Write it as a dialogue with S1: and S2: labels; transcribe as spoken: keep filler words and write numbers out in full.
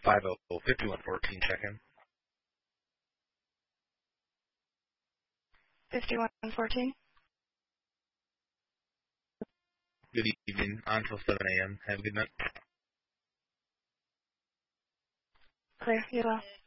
S1: five oh fifty-one fourteen check-in.
S2: fifty-one fourteen.
S1: Good evening. On until seven a.m. Have a good night.
S2: Clear. You well.